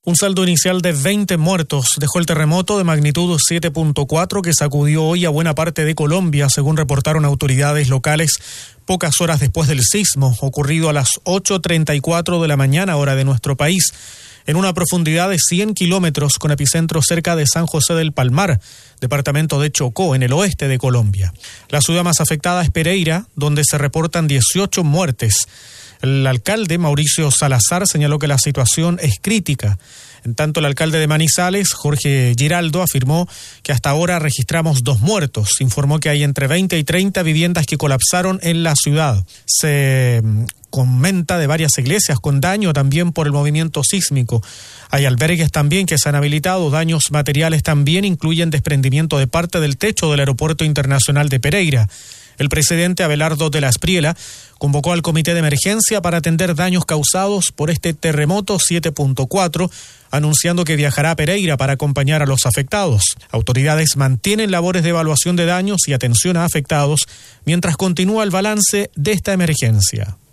Un saldo inicial de 20 muertos dejó el terremoto de magnitud 7.4 que sacudió hoy a buena parte de Colombia, según reportaron autoridades locales pocas horas después del sismo, ocurrido a las 8:34 de la mañana, hora de nuestro país, en una profundidad de 100 kilómetros con epicentro cerca de San José del Palmar, departamento de Chocó, en el oeste de Colombia. La ciudad más afectada es Pereira, donde se reportan 18 muertes. El alcalde, Mauricio Salazar, señaló que la situación es crítica. En tanto, el alcalde de Manizales, Jorge Giraldo, afirmó que hasta ahora registramos 2 muertos. Informó que hay entre 20 y 30 viviendas que colapsaron en la ciudad. Se comenta de varias iglesias con daño también por el movimiento sísmico. Hay albergues también que se han habilitado. Daños materiales también incluyen desprendimiento de parte del techo del Aeropuerto Internacional de Pereira. El presidente Abelardo de la Espriela convocó al comité de emergencia para atender daños causados por este terremoto 7.4, anunciando que viajará a Pereira para acompañar a los afectados. Autoridades mantienen labores de evaluación de daños y atención a afectados mientras continúa el balance de esta emergencia.